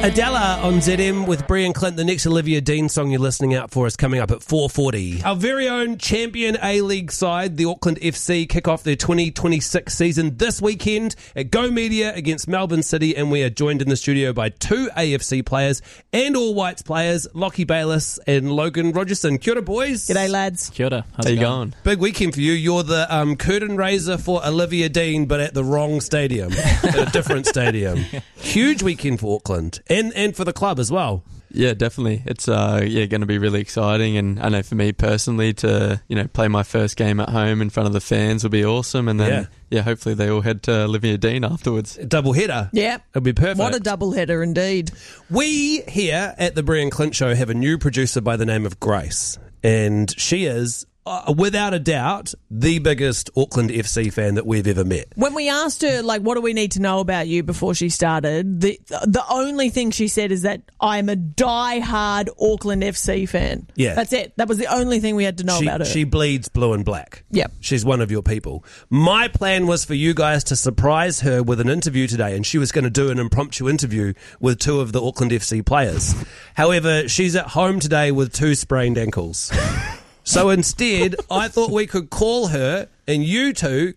Adela on ZM with Brie and Clint. The next Olivia Dean song you're listening out for is coming up at 4:40. Our very own champion A-League side, the Auckland FC, kick off their 2026 season this weekend at Go Media against Melbourne City, and we are joined in the studio by two AFC players and All Whites players, Lockie Bayliss and Logan Rogerson. Kia ora, boys. G'day, lads. Kia ora. How's it going? Big weekend for you. You're the curtain raiser for Olivia Dean, but at the wrong stadium, at a different stadium. Huge weekend for Auckland. And for the club as well. Yeah, definitely. It's going to be really exciting, and I know for me personally to play my first game at home in front of the fans will be awesome, and then hopefully they all head to Olivia Dean afterwards. Double header. Yeah, it'll be perfect. What a double header indeed. We here at the Brie and Clint Show have a new producer by the name of Grace, and she is without a doubt the biggest Auckland FC fan that we've ever met. When we asked her, what do we need to know about you before she started, the only thing she said is that I'm a die-hard Auckland FC fan. Yeah. That's it. That was the only thing we had to know about her. She bleeds blue and black. Yep. She's one of your people. My plan was for you guys to surprise her with an interview today, and she was going to do an impromptu interview with two of the Auckland FC players. However, she's at home today with two sprained ankles. So instead, I thought we could call her and you two